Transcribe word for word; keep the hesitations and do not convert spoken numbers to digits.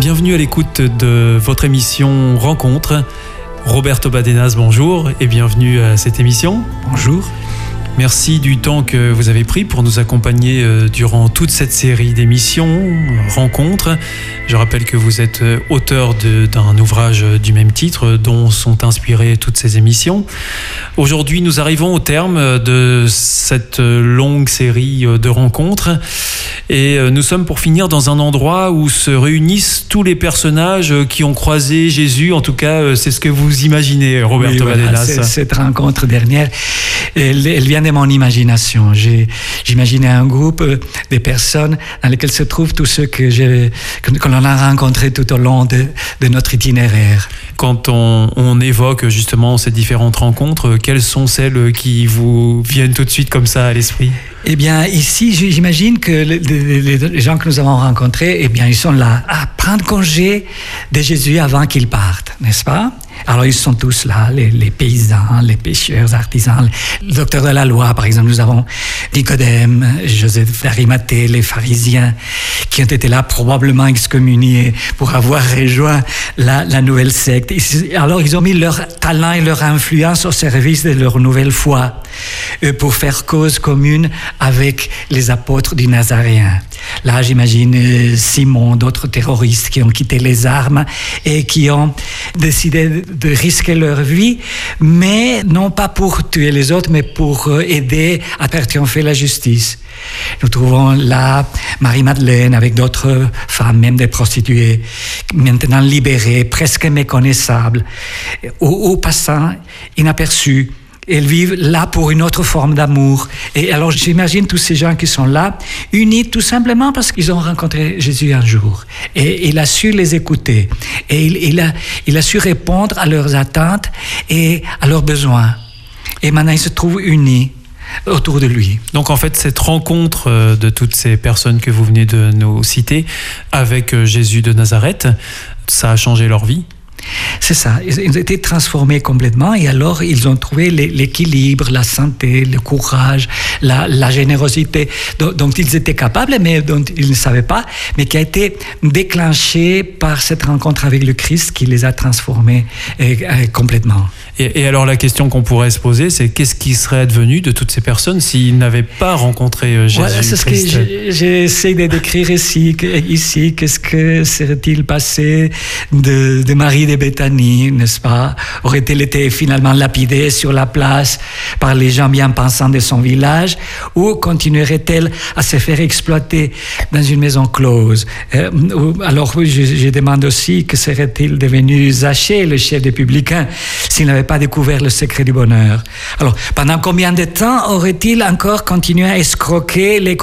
bienvenue à l'écoute de votre émission Rencontre. Roberto Badenas, bonjour et bienvenue à cette émission. Bonjour. Merci du temps que vous avez pris pour nous accompagner durant toute cette série d'émissions, Rencontres. Je rappelle que vous êtes auteur de, d'un ouvrage du même titre dont sont inspirées toutes ces émissions. Aujourd'hui, nous arrivons au terme de cette longue série de rencontres et nous sommes pour finir dans un endroit où se réunissent tous les personnages qui ont croisé Jésus. En tout cas, c'est ce que vous imaginez, Roberto oui, voilà, Badenas. c'est, cette rencontre dernière, elle, elle vient de mon imagination. J'ai, j'imaginais un groupe de personnes dans lesquelles se trouvent tous ceux que, j'ai, que, que l'on a rencontrés tout au long de, de notre itinéraire. Quand on, on évoque justement ces différentes rencontres, quelles sont celles qui vous viennent tout de suite comme ça à l'esprit ? Eh bien, ici, j'imagine que les, les, les gens que nous avons rencontrés, eh bien, ils sont là à prendre congé de Jésus avant qu'il parte, n'est-ce pas ? Alors, ils sont tous là, les, les paysans, les pêcheurs, artisans, le docteur de la loi, par exemple. Nous avons Nicodème, Joseph d'Arimathée, les pharisiens, qui ont été là probablement excommuniés pour avoir rejoint la, la nouvelle secte. Alors, ils ont mis leur talent et leur influence au service de leur nouvelle foi pour faire cause commune avec les apôtres du Nazaréen. Là, j'imagine Simon, d'autres terroristes qui ont quitté les armes et qui ont décidé de risquer leur vie, mais non pas pour tuer les autres, mais pour aider à faire triompher la justice. Nous trouvons là Marie-Madeleine avec d'autres femmes, même des prostituées, maintenant libérées, presque méconnaissables, ou, ou passant inaperçues. Elles vivent là pour une autre forme d'amour. Et alors j'imagine tous ces gens qui sont là, unis tout simplement parce qu'ils ont rencontré Jésus un jour. Et il a su les écouter. Et il, il, a, il a su répondre à leurs attentes et à leurs besoins. Et maintenant ils se trouvent unis autour de lui. Donc en fait, cette rencontre de toutes ces personnes que vous venez de nous citer avec Jésus de Nazareth, ça a changé leur vie ? C'est ça, ils ont été transformés complètement et alors ils ont trouvé l'équilibre, la santé, le courage, la, la générosité dont, dont ils étaient capables mais dont ils ne savaient pas, mais qui a été déclenchée par cette rencontre avec le Christ qui les a transformés et, et, complètement. Et, et alors la question qu'on pourrait se poser, c'est qu'est-ce qui serait advenu de toutes ces personnes s'ils n'avaient pas rencontré Jésus voilà, c'est ce Christ. que j'essaie de décrire ici, ici. Qu'est-ce que serait-il passé de, de Marie de Béthanie, n'est-ce pas? Aurait-elle été finalement lapidée sur la place par les gens bien pensants de son village ou continuerait-elle à se faire exploiter dans une maison close? euh, Alors je, je demande aussi que serait-il devenu Zachée, le chef des publicains, s'il n'avait pas découvert le secret du bonheur? Alors pendant combien de temps aurait-il encore continué à escroquer les